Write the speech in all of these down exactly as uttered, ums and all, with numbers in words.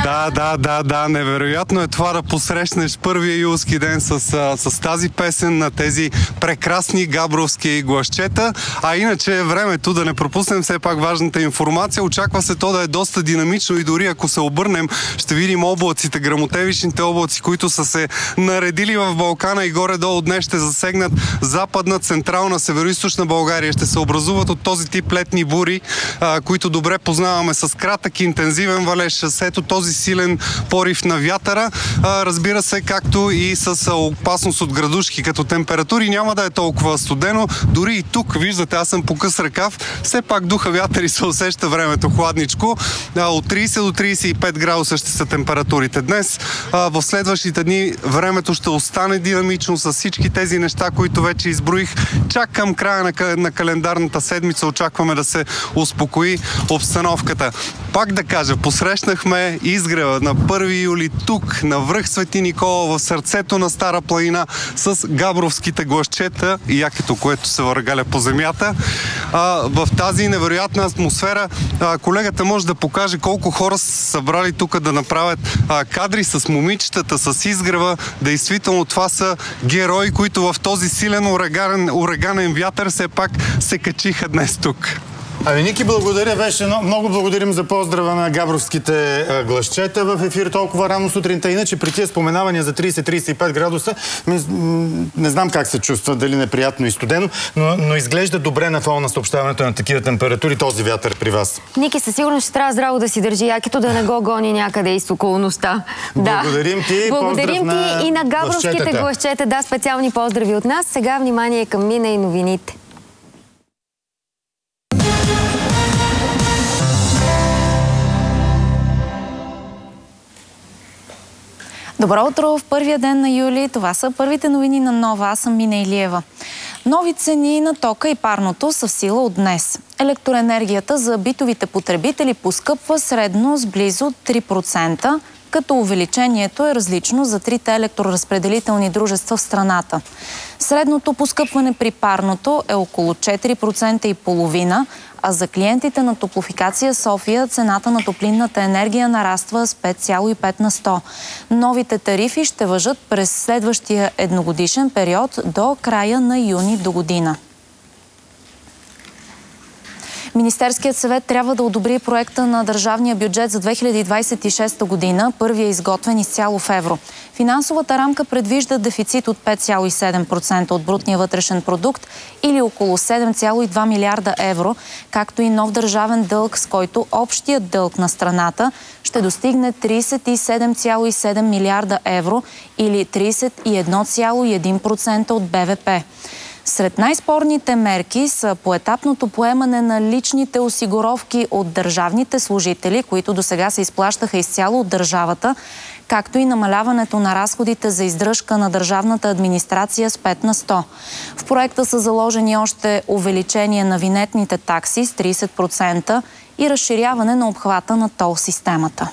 Да, да, да, да. Невероятно е това да посрещнеш първия юлски ден с, с тази песен на тези прекрасни габровски гласчета. А иначе времето, да не пропуснем все пак важната информация. Очаква се то да е доста динамично и дори ако се обърнем, ще видим облаците, гръмотевичните облаци, които са се наредили в Балкана и горе-долу днес ще засегнат западна, централна, североизточна България. Ще се образуват от този тип летни бури, а, които добре познаваме, с кратък интензивен валеж, с ето този силен порив на вятъра. А, разбира се, както и с опасност от градушки. Като температури няма да е толкова студено. Дори и тук, виждате, аз съм по къс ръкав, все пак духа вятър и се усеща времето хладничко. А, от трийсет до трийсет и пет градуса ще са температурите днес. А, в следващите дни времето ще остане динамично с всички тези неща, които вече изброих. Чак към края на, на календарната седмица очакваме да се успокои обстановката. Пак да кажа, посрещнахме изгрева на първи юли тук, на връх Свети Никола, в сърцето на Стара планина, с габровските гласчета и якето, което се въргаля по земята. А, в тази невероятна атмосфера а, колегата може да покаже колко хора са събрали тук да направят а, кадри с момичетата, с изгрева. Действително това са герои, които в този силен ураганен, ураганен вятър все пак се качиха днес тук. Ами, Ники, благодаря. Беше много благодарим за поздрава на габровските гласчета в ефир толкова рано сутринта. Иначе при тия споменавания за трийсет до трийсет и пет градуса, не знам как се чувства, дали неприятно и студено, но, но изглежда добре на фона на съобщаването на такива температури този вятър при вас. Ники, със сигурност ще трябва здраво да си държи якито, да не го гони някъде из околността. Благодарим да. ти. Благодарим ти на и на габровските гласчета. Да, специални поздрави от нас. Сега внимание към Мина и новините. Добро утро в първия ден на юли. Това са първите новини на Нова. Аз съм Мина Илиева. Нови цени на тока и парното са в сила от днес. Електроенергията за битовите потребители поскъпва средно с близо три процента, като увеличението е различно за трите електроразпределителни дружества в страната. Средното поскъпване при парното е около четири процента и половина, а за клиентите на Топлофикация София цената на топлинната енергия нараства с пет цяло и пет на сто. Новите тарифи ще важат през следващия едногодишен период до края на юни до година. Министерският съвет трябва да одобри проекта на държавния бюджет за две хиляди двадесет и шеста година, първия изготвен изцяло в евро. Финансовата рамка предвижда дефицит от пет цяло и седем процента от брутния вътрешен продукт или около седем цяло и два милиарда евро, както и нов държавен дълг, с който общият дълг на страната ще достигне трийсет и седем цяло и седем милиарда евро или трийсет и едно цяло и един процента от Б В П. Сред най-спорните мерки са поетапното поемане на личните осигуровки от държавните служители, които досега се изплащаха изцяло от държавата, както и намаляването на разходите за издръжка на държавната администрация с пет на сто. В проекта са заложени още увеличение на винетните такси с трийсет процента и разширяване на обхвата на тол системата.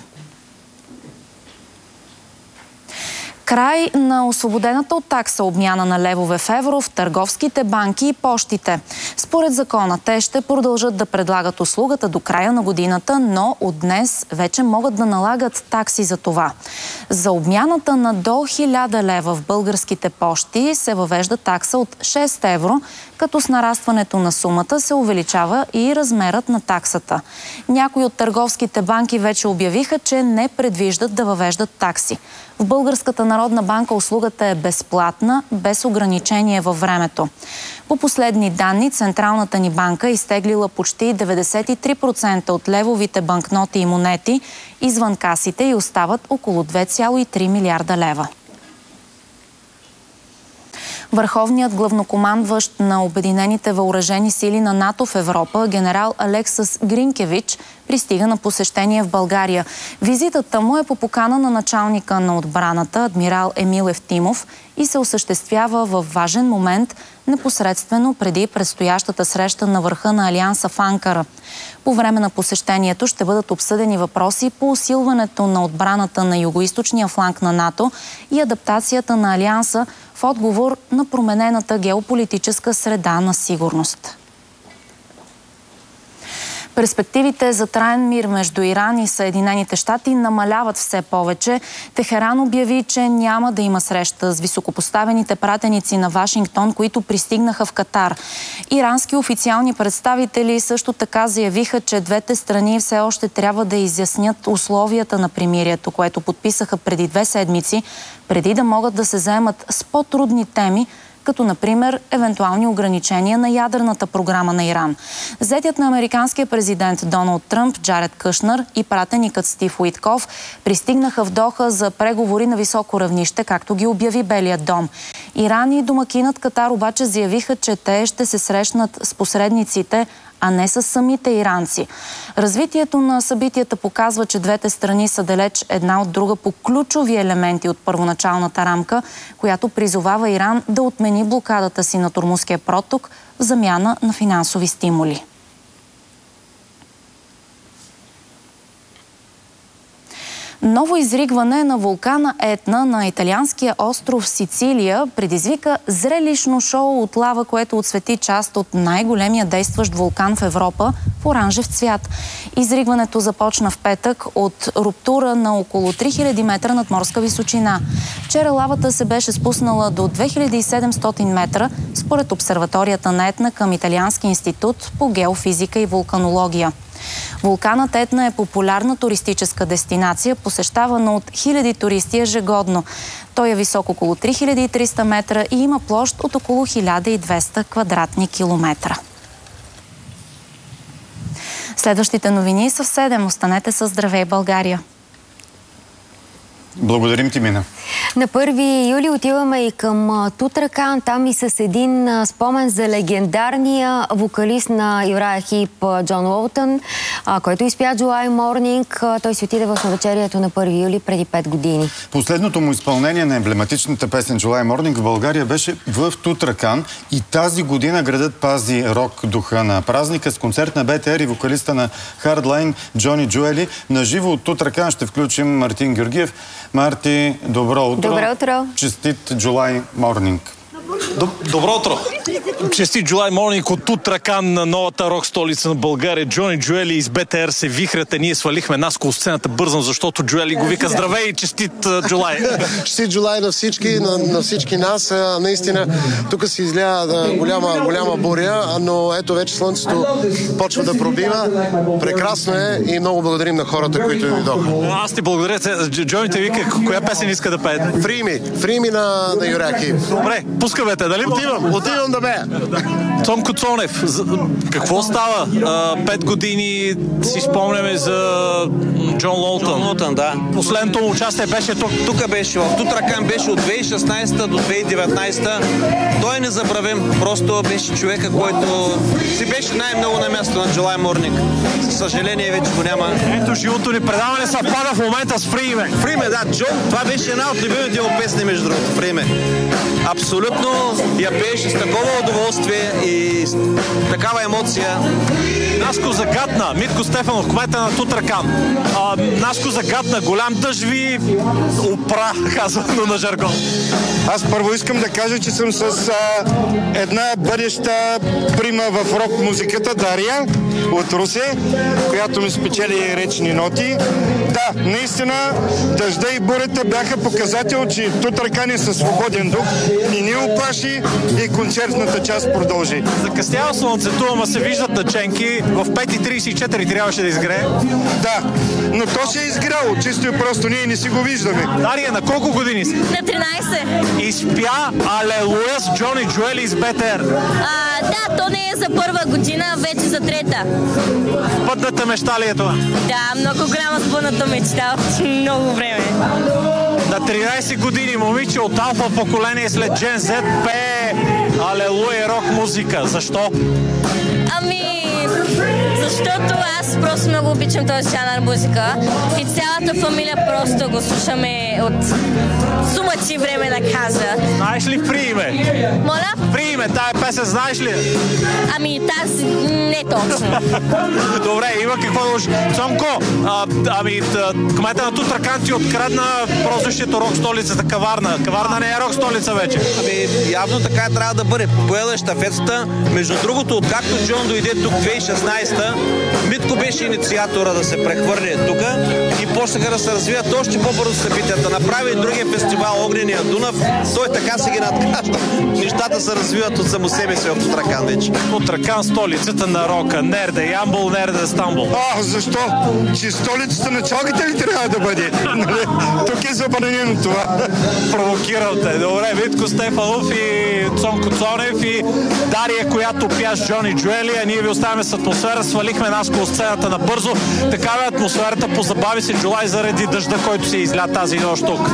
Край на освободената от такса обмяна на левове в евро в търговските банки и пощите. Според закона те ще продължат да предлагат услугата до края на годината, но от днес вече могат да налагат такси за това. За обмяната на до хиляда лева в българските пощи се въвежда такса от шест евро, като с нарастването на сумата се увеличава и размерът на таксата. Някои от търговските банки вече обявиха, че не предвиждат да въвеждат такси. В Българската народна банка услугата е безплатна, без ограничение във времето. По последни данни, Централната ни банка е изтеглила почти деветдесет и три процента от левовите банкноти и монети извън касите и остават около две цяло и три милиарда лева. Върховният главнокомандващ на Обединените въоръжени сили на НАТО в Европа, генерал Алексас Гринкевич, пристига на посещение в България. Визитата му е по покана на началника на отбраната, адмирал Емил Евтимов, и се осъществява във важен момент, непосредствено преди предстоящата среща на върха на Алианса в Анкара. По време на посещението ще бъдат обсъдени въпроси по усилването на отбраната на югоизточния фланг на НАТО и адаптацията на Алианса в отговор на променената геополитическа среда на сигурност. Перспективите за траен мир между Иран и Съединените щати намаляват все повече. Техеран обяви, че няма да има среща с високопоставените пратеници на Вашингтон, които пристигнаха в Катар. Ирански официални представители също така заявиха, че двете страни все още трябва да изяснят условията на примирието, което подписаха преди две седмици, преди да могат да се заемат с по-трудни теми, като например евентуални ограничения на ядрената програма на Иран. Зетят на американския президент Доналд Тръмп, Джаред Кушнър и пратеникът Стив Уитков пристигнаха в Доха за преговори на високо равнище, както ги обяви Белият дом. Иран и домакинът Катар обаче заявиха, че те ще се срещнат с посредниците, а не с самите иранци. Развитието на събитията показва, че двете страни са далеч една от друга по ключови елементи от първоначалната рамка, която призовава Иран да отмени блокадата си на Тормузския проток в замяна на финансови стимули. Ново изригване на вулкана Етна на италианския остров Сицилия предизвика зрелищно шоу от лава, което отсвети част от най-големия действащ вулкан в Европа в оранжев цвят. Изригването започна в петък от руптура на около три хиляди метра над морска височина. Вчера лавата се беше спуснала до две хиляди и седемстотин метра, според обсерваторията на Етна към Италиански институт по геофизика и вулканология. Вулканът Етна е популярна туристическа дестинация, посещавана от хиляди туристи ежегодно. Той е висок около три хиляди и триста метра и има площ от около хиляда и двеста квадратни километра. Следващите новини са в седем. Останете със Здравей, България! Благодарим ти, Мина. На първи юли отиваме и към Тутракан, там и с един спомен за легендарния вокалист на Юрая Хип Джон Уолтън, който изпя July Morning. Той си отиде в навечерието на първи юли преди пет години. Последното му изпълнение на емблематичната песен July Morning в България беше в Тутракан и тази година градът пази рок духа на празника с концерт на Б Т Р и вокалиста на Hardline Джони Джуели. На живо от Тутракан ще включим Мартин Георгиев. Марти, добро утро. Добро утро. Честит July Morning. Добро утро! Честит July Morning от Тутракан, на новата рок столица на България. Джони Джуели из Б Т Р се вихрят. Ние свалихме Наско от сцената бързо, защото Джуели го вика здравей и честит July. Честит July на всички, на, на всички нас. А, наистина, тук се изля да, голяма, голяма буря, но ето вече слънцето почва да пробива. Прекрасно е и много благодарим на хората, които дойдоха. Аз ти благодаря. Джони те вика, коя песен иска да пее? Фрими, Фрими на, на Юрия Хип. Добре, пускаме те, дали? Отивам, отивам да бе. Цонко Цонев, какво става? А, пет години си спомняме за Джон Уолтън. Джон Уолтън, да. Последното му участие беше тук. Тук беше, в Тутракан беше от две хиляди и шестнадесета до две хиляди и деветнадесета. Той е незабравим. Просто беше човека, който си беше най-много на място на July Morning. За съжаление вече го няма. Ето живото ни предаване съвпада в момента с Фриме. Фриме, да, Джон, това беше една от любимите му песни, между другото, Фриме. Абсолютно я пееше с такова удоволствие и с такава емоция. Наско загадна, Митко Стефанов, кмета на Тутракан. А, Наско загадна, голям дъжд ви опра, казвано на жаргон. Аз първо искам да кажа, че съм с а, една бъдеща прима в рок музиката, Дария от Русе, която ми спечели речни ноти. Да, наистина дъжда и бурята бяха показател, че Тутракан е със свободен дух, ни ни оплаши и концертната част продължи. Закъснява слънцето, ама се виждат наченки. В пет и тридесет и четири трябваше да изгрее. Да, но то се е изгряло, чисто и просто ние не си го виждаме. Дария, на колко години си? На тринадесет. Изпя Алелуя с Джони Джуели из Б Т Р. А, да, то не е за първа година, вече за трета. Пътната мечта ли е това? Да, много голяма сбъдната мечта от много време. На тринадесет години момиче от алфа поколение след Джен Зет пее Алелуя рок музика. Защо? Ами, защото аз просто много обичам този жанр музика и цялата фамилия просто го слушаме от сумати време, да кажа. Знаеш ли Прииме? Моля? Прииме, тая песен знаеш ли? Ами тази не точно. Добре, има какво да учи. Цонко, а, ами кмета на Тутракан ти открадна прозвището рок столицата Каварна. Каварна не е рок столица вече. Ами явно така трябва да бъде. Поела щафетата. Между другото, откакто Джон дойде тук две хиляди и шестнадесета, Митко беше инициатора да се прехвърли тук и почнаха да се развият още по-бързо събитията. Направи другия фестивал Огнения Дунав, той така се ги надгражда. Нещата се развиват от само себе си в Тутракан вече. Тутракан, столицата на рока. Нерде Ямбол, Нерде Стамбул. А, защо? Че столицата на чалките ли трябва да бъде? Тук е забранено това. Провокирал те. Добре, Витко Стефанов и Цонко Цонев и Дария, която пя с Джони Джуели, а ние ви оставяме с атмосфера. Свалихме нас около сцената набързо. Такава е атмосферата. Позабави се Джулай заради дъжда, който се изля тази нощ тук.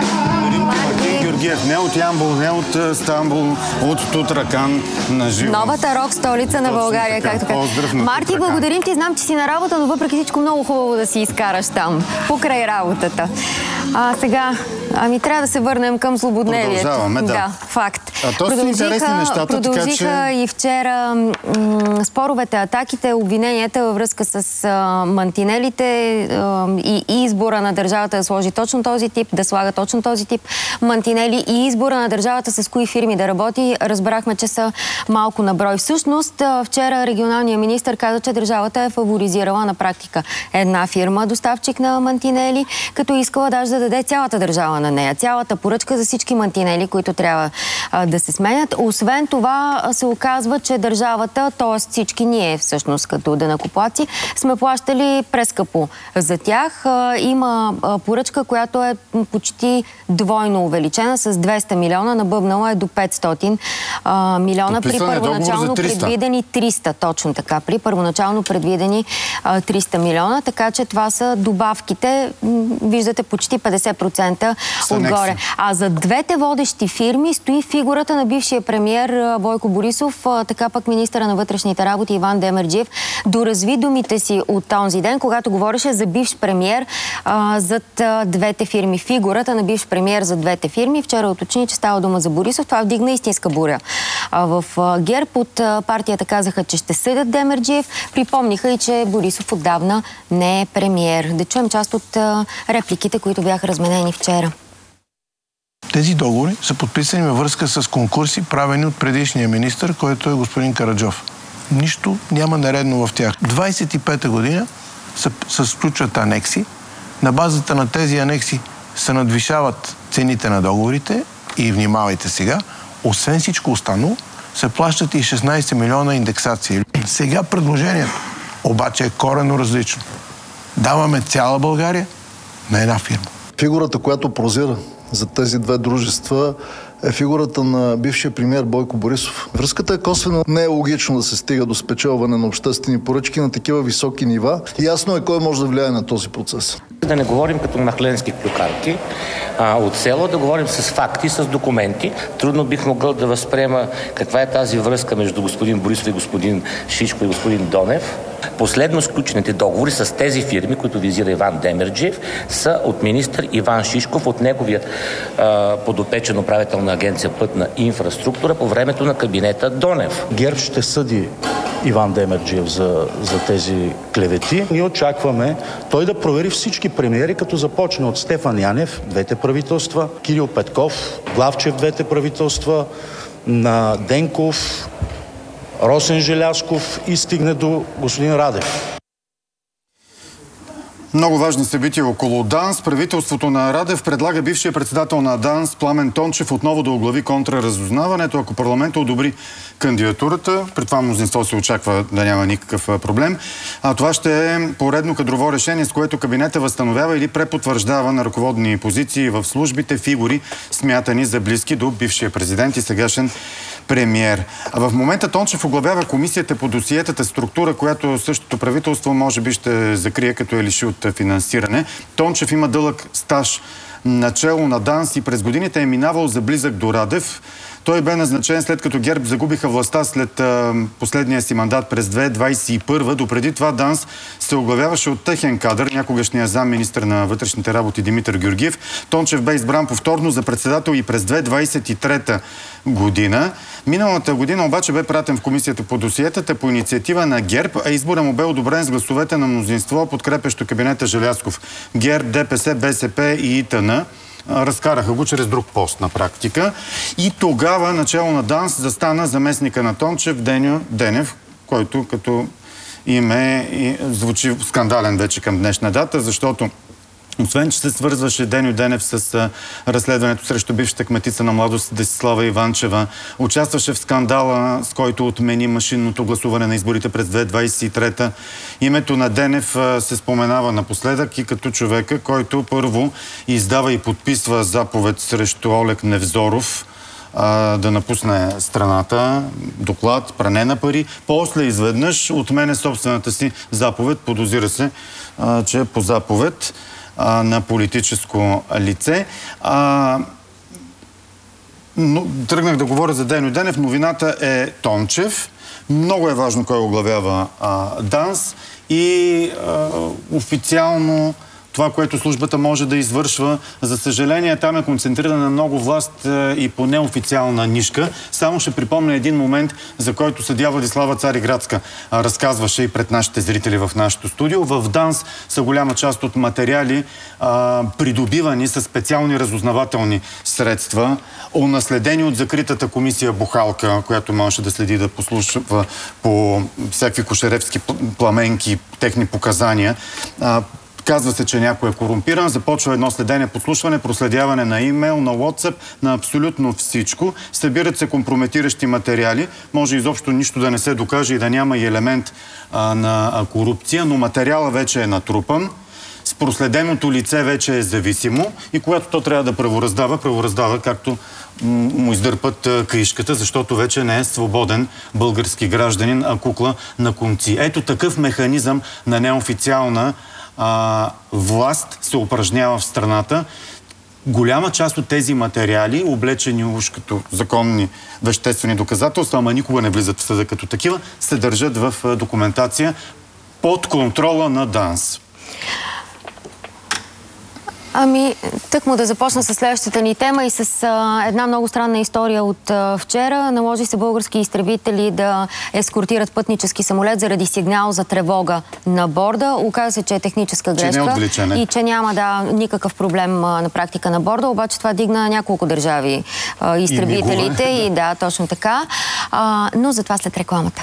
Георгиев, не от Ямбол, не от Стамбул, от Тутракан на живо. Новата рок столица на България, както казах. Марти, благодарим ти. Знам, че си на работа, но въпреки всичко много хубаво да си изкараш там, покрай работата. А сега, ами трябва да се върнем към злободневието. Продължаваме, да. Да, факт. А то са интересни нещата, продължиха така че... и вчера споровете, атаките, обвиненията във връзка с а, мантинелите а, и, и избора на държавата да сложи точно този тип, да слага точно този тип мантинели и избора на държавата с кои фирми да работи. Разбрахме, че са малко на брой. Всъщност, вчера регионалният министър каза, че държавата е фаворизирала на практика една фирма, доставчик на мантинели, като искала даже да даде цялата държава на нея. Цялата поръчка за всички мантинели, които трябва а, да се сменят. Освен това, се оказва, че държавата, т.е. всички ние всъщност като данъкоплатци, сме плащали прескъпо за тях. А, има а, поръчка, която е почти двойно увеличена с двеста милиона, набъбнала е до петстотин а, милиона при първоначално предвидени триста. Точно така, при първоначално предвидени а, триста милиона, така че това са добавките, виждате, почти петдесет процента отгоре. А за двете водещи фирми стои фигурата на бившия премиер Бойко Борисов, а, така пък министъра на вътрешните работи Иван Демерджиев доразви думите си от този ден, когато говореше за бивш премиер а, зад а, двете фирми. Фигурата на бивш премиер за двете фирми. Вчера уточни, че става дума за Борисов. Това вдигна истинска буря. А в ГЕРБ от партията казаха, че ще съдят Демерджиев. Припомниха и, че Борисов отдавна не е премиер. Да чуем част от репликите, които бяха разменени вчера. Тези договори са подписани във връзка с конкурси, правени от предишния министър, който е господин Караджов. Нищо няма нередно в тях. двайсет и пета година се, се сключват анекси. На базата на тези анекси се надвишават цените на договорите и внимавайте сега, освен всичко останало, се плащат и шестнайсет милиона индексации. Сега предложението обаче е коренно различно. Даваме цяла България на една фирма. Фигурата, която прозира за тези две дружества, е фигурата на бившия премиер Бойко Борисов. Връзката е косвена. Не е логично да се стига до спечелване на обществени поръчки на такива високи нива. Ясно е кой може да влияе на този процес. Да не говорим като махленски клюкарки а, от село, да говорим с факти, с документи. Трудно бих могъл да възприема каква е тази връзка между господин Борисов и господин Шишко и господин Донев. Последно сключените договори с тези фирми, които визира Иван Демерджиев, са от министър Иван Шишков, от неговият а, подопечен управител на агенция Пътна инфраструктура по времето на кабинета Донев. ГЕРБ ще съди Иван Демерджиев за, за тези клевети. Ние очакваме той да провери всички премиери, като започне от Стефан Янев, двете правителства, Кирил Петков, Главчев, двете правителства, на Денков, Росен Желязков и стигне до господин Радев. Много важни събития около ДАНС. Правителството на Радев предлага бившия председател на ДАНС Пламен Тончев отново да оглави контраразузнаването, ако парламентът одобри кандидатурата. При това мнозинство се очаква да няма никакъв проблем. А това ще е поредно кадрово решение, с което кабинета възстановява или препотвърждава на ръководни позиции в службите фигури, смятани за близки до бившия президент и сегашен премиер. А в момента Тончев оглавява комисията по досиетата, структура, която същото правителство може би ще закрие, като е лиши от финансиране. Тончев има дълъг стаж начело на ДАНС и през годините е минавал за близък до Радев. Той бе назначен след като ГЕРБ загубиха властта след а, последния си мандат през две хиляди двайсет и първа. Допреди това ДАНС се оглавяваше от техен кадър, някогашния замминистър на вътрешните работи Димитър Георгиев. Тончев бе избран повторно за председател и през две хиляди двайсет и трета година. Миналата година обаче бе пратен в комисията по досиетата по инициатива на ГЕРБ, а избора му бе одобрен с гласовете на мнозинство, подкрепящо кабинета Желязков. ГЕРБ, ДПС, БСП и ИТН. Разкараха го чрез друг пост на практика. И тогава начало на ДАНС застана заместника на Тончев Деню Денев, който като име и звучи скандален вече към днешна дата, защото освен, че се свързваше Деню Денев с а, разследването срещу бившата кметица на Младост Десислава Иванчева, участваше в скандала, с който отмени машинното гласуване на изборите през две хиляди двадесет и трета. Името на Денев а, се споменава напоследък и като човека, който първо издава и подписва заповед срещу Олег Невзоров а, да напусне страната, доклад, пране на пари. После изведнъж отменя собствената си заповед, подозира се, а, че е по заповед на политическо лице. А, но, тръгнах да говоря за Деню Денев. Новината е Тончев. Много е важно кой оглавява а, ДАНС и а, официално това, което службата може да извършва. За съжаление, там е концентрирана много власт е, и по неофициална нишка. Само ще припомня един момент, за който съдия Владислава Цариградска а, разказваше и пред нашите зрители в нашото студио. В ДАНС са голяма част от материали а, придобивани със специални разузнавателни средства, унаследени от закритата комисия Бухалка, която можеше да следи да послушва по всякакви кошеревски пламенки, техни показания. А, Казва се, че някой е корумпиран, започва едно следене, подслушване, проследяване на имейл, на WhatsApp, на абсолютно всичко. Събират се компрометиращи материали. Може изобщо нищо да не се докаже и да няма и елемент а, на а, корупция, но материала вече е натрупан. С проследеното лице вече е зависимо и когато то трябва да правораздава, правораздава както му издърпат кришката, защото вече не е свободен български гражданин, а кукла на конци. Ето такъв механизъм на неофициална а, власт се упражнява в страната. Голяма част от тези материали, облечени уж като законни веществени доказателства, ама никога не влизат в съда като такива, се държат в документация под контрола на ДАНС. Ами, тъкмо да започна с следващата ни тема и с а, една много странна история от а, вчера. Наложи се български изтребители да ескортират пътнически самолет заради сигнал за тревога на борда. Оказа се, че е техническа грешка че не е и че няма да никакъв проблем а, на практика на борда. Обаче това дигна няколко държави а, изтребителите. И, и да, точно така. А, но за това след рекламата.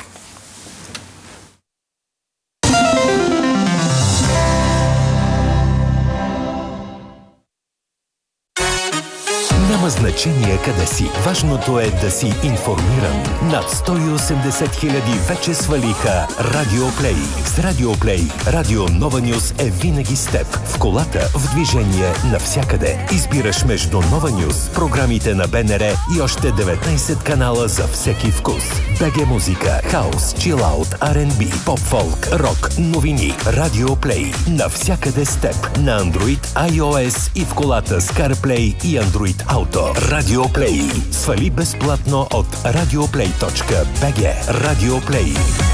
Няма значение къде си. Важното е да си информиран. Над сто и осемдесет хиляди вече свалиха Радио Плей. С Радио Плей Радио Нова Нюз е винаги с теб. В колата, в движение, навсякъде. Избираш между Нова Нюз, програмите на БНР и още деветнайсет канала за всеки вкус. БГ музика, хаус, чилаут, Ар енд Би, поп-фолк, рок, новини. Радио Плей. Навсякъде с теб. На Android, iOS и в колата с CarPlay и Android Auto. Радио Плей. Свали безплатно от радиоплей точка би джи. Радио Плей.